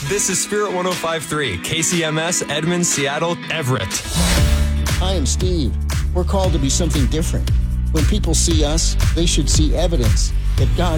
This is Spirit 105.3, KCMS, Edmond, Seattle, Everett. I am Steve. We're called to be something different. When people see us, they should see evidence that God